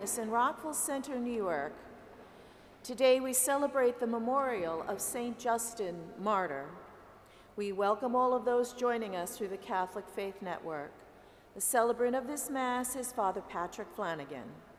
in Rockville Center, New York. Today we celebrate the memorial of St. Justin, martyr. We welcome all of those joining us through the Catholic Faith Network. The celebrant of this Mass is Father Patrick Flanagan.